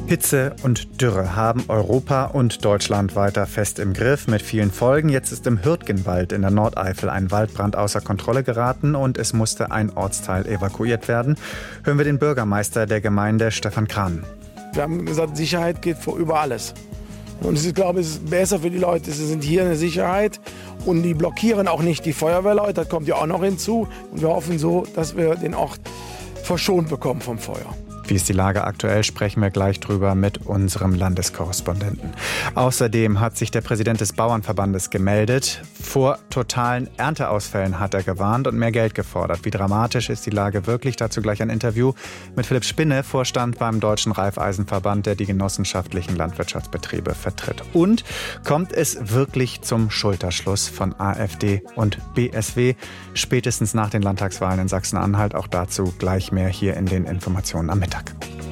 Hitze und Dürre haben Europa und Deutschland weiter fest im Griff mit vielen Folgen. Jetzt ist im Hürtgenwald in der Nordeifel ein Waldbrand außer Kontrolle geraten und es musste ein Ortsteil evakuiert werden. Hören wir den Bürgermeister der Gemeinde, Stefan Krahn. Wir haben gesagt, Sicherheit geht über alles. Und ich glaube, es ist besser für die Leute, sie sind hier in der Sicherheit und die blockieren auch nicht die Feuerwehrleute, das kommt ja auch noch hinzu. Und wir hoffen so, dass wir den Ort verschont bekommen vom Feuer. Wie ist die Lage aktuell, sprechen wir gleich drüber mit unserem Landeskorrespondenten. Außerdem hat sich der Präsident des Bauernverbandes gemeldet. Vor totalen Ernteausfällen hat er gewarnt und mehr Geld gefordert. Wie dramatisch ist die Lage wirklich? Dazu gleich ein Interview mit Philipp Spinne, Vorstand beim Deutschen Raiffeisenverband, der die genossenschaftlichen Landwirtschaftsbetriebe vertritt. Und kommt es wirklich zum Schulterschluss von AfD und BSW? Spätestens nach den Landtagswahlen in Sachsen-Anhalt. Auch dazu gleich mehr hier in den Informationen am Mittag.